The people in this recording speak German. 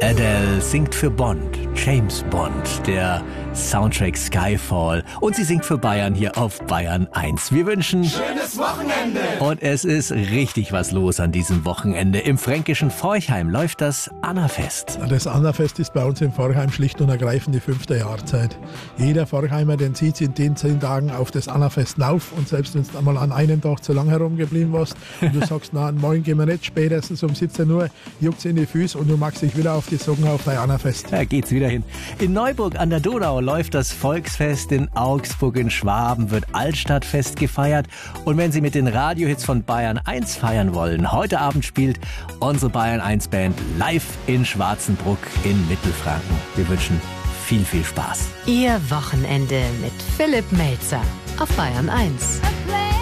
Adele singt für Bond, James Bond, der Soundtrack Skyfall. Und sie singt für Bayern hier auf Bayern 1. Wir wünschen schönes Wochenende. Und es ist richtig was los an diesem Wochenende. Im fränkischen Forchheim läuft das Annafest. Das Annafest ist bei uns im Forchheim schlicht und ergreifend die 5. Jahrzeit. Jeder Forchheimer, den zieht in den 10 Tagen auf das Annafest lauf. Und selbst wenn du einmal an einem Tag zu lang herumgeblieben warst und du sagst, na, morgen gehen wir nicht, spätestens um 17 Uhr, juckt's in die Füße und du magst dich wieder auf die Socken auf dein Annafest. Da geht's wieder hin. In Neuburg an der Donau läuft das Volksfest. In Augsburg in Schwaben wird Altstadtfest gefeiert. Und wenn Sie mit den Radiohits von Bayern 1 feiern wollen, heute Abend spielt unsere Bayern 1 Band live in Schwarzenbruck in Mittelfranken. Wir wünschen viel, viel Spaß. Ihr Wochenende mit Philipp Melzer auf Bayern 1.